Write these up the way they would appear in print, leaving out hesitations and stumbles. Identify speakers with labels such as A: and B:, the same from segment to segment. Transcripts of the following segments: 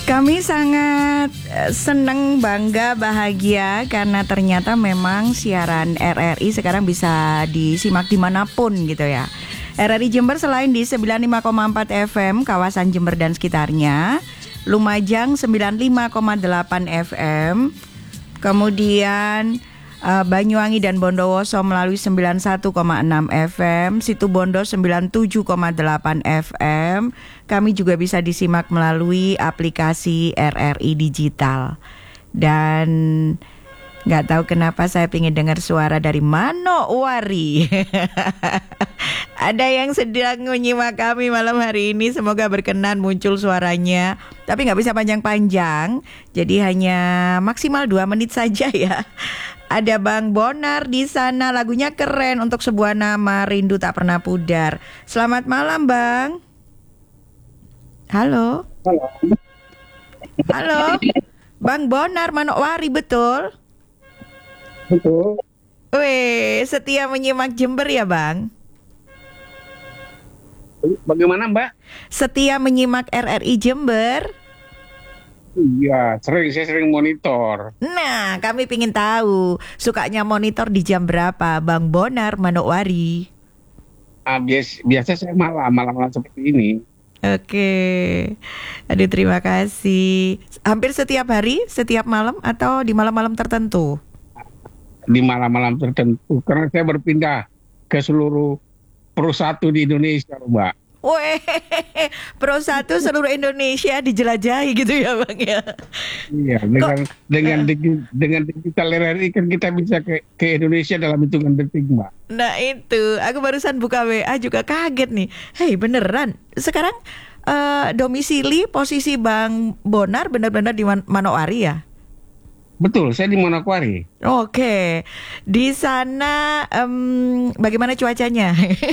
A: Kami sangat senang, bangga, bahagia karena ternyata memang siaran RRI sekarang bisa disimak dimanapun gitu ya. RRI Jember selain di 95,4 FM kawasan Jember dan sekitarnya, Lumajang 95,8 FM, kemudian Banyuwangi dan Bondowoso melalui 91,6 FM, Situbondo 97,8 FM. Kami juga bisa disimak melalui aplikasi RRI Digital. Dan nggak tahu kenapa saya pengen dengar suara dari Manokwari. Ada yang sedang menyimak kami malam hari ini, semoga berkenan muncul suaranya. Tapi nggak bisa panjang-panjang, jadi hanya maksimal 2 menit saja ya. Ada Bang Bonar di sana, lagunya keren untuk sebuah nama, Rindu Tak Pernah Pudar. Selamat malam Bang. Halo. Halo. Bang Bonar Manokwari, betul?
B: Betul.
A: Weh, setia menyimak Jember ya Bang?
B: Bagaimana Mbak?
A: Setia menyimak RRI Jember?
B: Iya, saya sering monitor.
A: Nah, kami pingin tahu sukanya monitor di jam berapa, Bang Bonar Manokwari?
B: Biasa saya malam seperti ini.
A: Oke, aduh terima kasih. Hampir setiap hari, setiap malam atau di malam-malam tertentu?
B: Di malam-malam tertentu, karena saya berpindah ke seluruh Pro 1 di Indonesia, Mbak.
A: Weh, Pro 1 seluruh Indonesia dijelajahi gitu ya Bang ya?
B: Iya, dengan digital RRI kan kita bisa ke Indonesia dalam hitungan detik, Mbak.
A: Nah itu, aku barusan buka WA juga kaget nih. Hei beneran, sekarang domisili posisi Bang Bonar benar-benar di Manokwari ya?
B: Betul, saya di Manokwari.
A: Oke, di sana bagaimana cuacanya?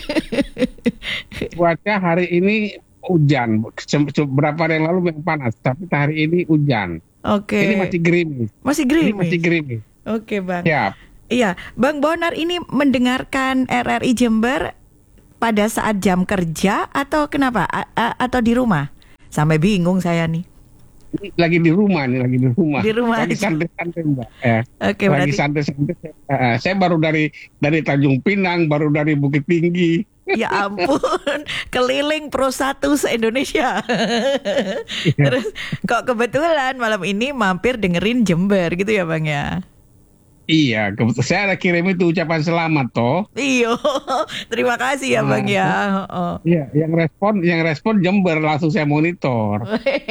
B: Cuaca hari ini hujan. Beberapa hari yang lalu memang panas, tapi hari ini hujan.
A: Oke.
B: Ini masih gerimis.
A: Masih gerimis.
B: Ini masih gerimis.
A: Oke, Bang.
B: Ya.
A: Iya, Bang Bonar ini mendengarkan RRI Jember pada saat jam kerja atau kenapa? Atau di rumah? Sampai bingung saya nih.
B: Ini lagi di rumah.
A: Di rumah.
B: Lagi santai-santai Mbak.
A: Oke,
B: lagi
A: berarti
B: santai-santai. Saya baru dari Tanjung Pinang, baru dari Bukit Tinggi.
A: ya ampun, keliling Pro 1 se-Indonesia. Terus kok kebetulan malam ini mampir dengerin Jember gitu ya Bang ya?
B: Iya, saya ada kirim itu ucapan selamat toh.
A: Iyo, terima kasih ya Bang ya.
B: Iya, yang respon Jember, langsung saya monitor.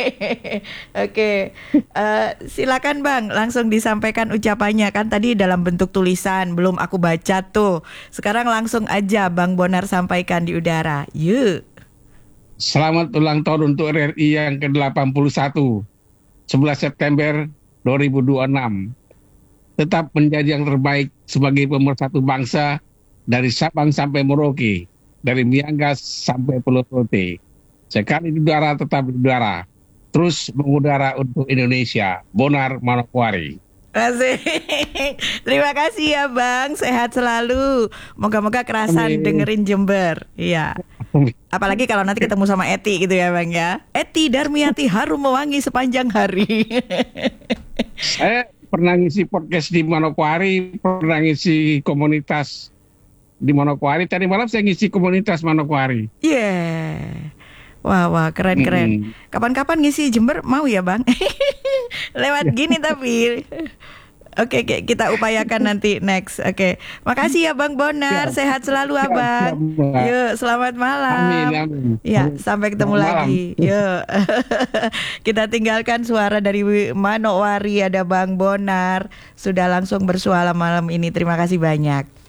A: Oke, silakan Bang, langsung disampaikan ucapannya, kan tadi dalam bentuk tulisan, belum aku baca tuh. Sekarang langsung aja Bang Bonar sampaikan di udara. Yuk.
B: Selamat ulang tahun untuk RRI yang ke-81, 11 September 2026. Tetap menjadi yang terbaik sebagai pemersatu bangsa dari Sabang sampai Merauke, dari Miangas sampai Pulau Rote. Sekali di udara tetap di udara, terus mengudara untuk Indonesia. Bonar Manokwari.
A: Asik. Terima kasih ya Bang, sehat selalu. Moga-moga kerasan dengerin Jember. Iya. Apalagi kalau nanti ketemu sama Eti gitu ya Bang ya. Eti Darmiati harum mewangi sepanjang hari.
B: Saya pernah ngisi podcast di Manokwari, pernah ngisi komunitas di Manokwari. Tadi malam saya ngisi komunitas Manokwari.
A: Yeah. Wah, keren. Kapan-kapan ngisi Jember mau ya Bang? Lewat gini tapi. Oke, kita upayakan nanti next. Oke, makasih ya Bang Bonar. Sehat selalu Abang. Yuk, selamat malam.
B: Amin.
A: Ya, sampai ketemu lagi. Yuk. Kita tinggalkan suara dari Manokwari, ada Bang Bonar. Sudah langsung bersuara malam ini. Terima kasih banyak.